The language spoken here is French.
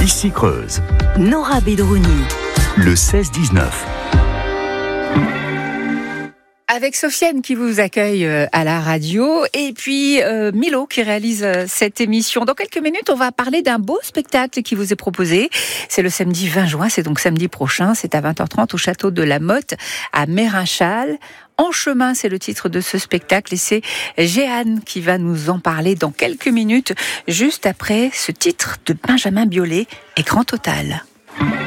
Ici Creuse, Nora Bedrouni. le 16-19. Avec Sofiane qui vous accueille à la radio et puis Milo qui réalise cette émission. Dans quelques minutes, on va parler d'un beau spectacle qui vous est proposé. C'est le samedi 20 juin, c'est donc samedi prochain. C'est à 20h30 au château de la Motte à Mérinchal. En chemin, c'est le titre de ce spectacle et c'est Jeanne qui va nous en parler dans quelques minutes, juste après ce titre de Benjamin Biolay, Écran total.